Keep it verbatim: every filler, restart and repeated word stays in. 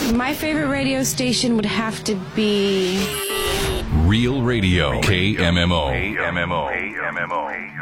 My favorite radio station would have to be Real Radio, K M M O. K M M O. K M M O.